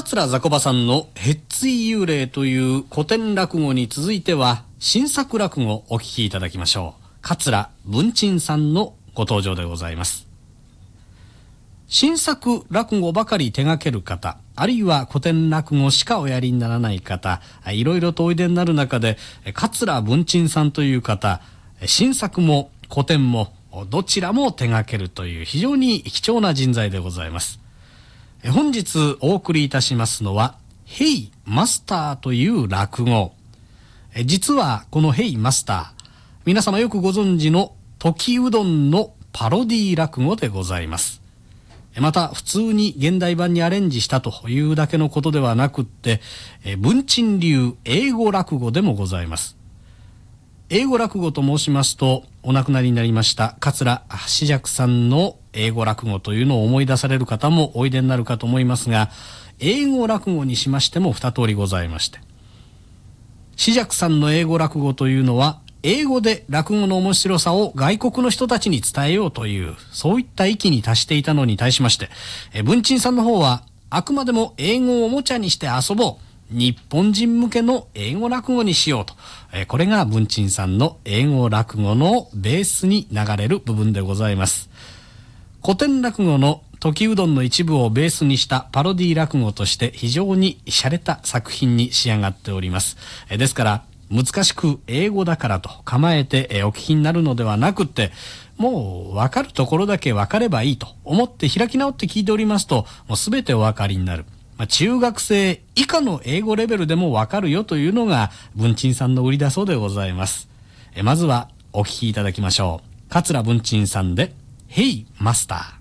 桂ざこばさんのへっつい幽霊という古典落語に続いては新作落語をお聞きいただきましょう。桂文珍さんのご登場でございます。新作落語ばかり手掛ける方、あるいは古典落語しかおやりにならない方、いろいろとおいでになる中で桂文珍さんという方、新作も古典もどちらも手掛けるという非常に貴重な人材でございます。本日お送りいたしますのはヘイマスターという落語。実はこのヘイマスター、皆様よくご存知の時うどんのパロディ落語でございます。また普通に現代版にアレンジしたというだけのことではなくって、文珍流英語落語でもございます。英語落語と申しますと、お亡くなりになりました桂枝雀さんの英語落語というのを思い出される方もおいでになるかと思いますが、英語落語にしましても二通りございまして、枝雀さんの英語落語というのは英語で落語の面白さを外国の人たちに伝えようという、そういった域に達していたのに対しまして、文珍さんの方はあくまでも英語をおもちゃにして遊ぼう、日本人向けの英語落語にしようと、これが文珍さんの英語落語のベースに流れる部分でございます。古典落語の時うどんの一部をベースにしたパロディ落語として非常に洒落た作品に仕上がっております。ですから難しく英語だからと構えてお聞きになるのではなくって、もう分かるところだけ分かればいいと思って開き直って聞いておりますと、もう全てお分かりになる。中学生以下の英語レベルでも分かるよというのが文珍さんの売りだそうでございます。まずはお聞きいただきましょう。桂文珍さんでヘイマスター。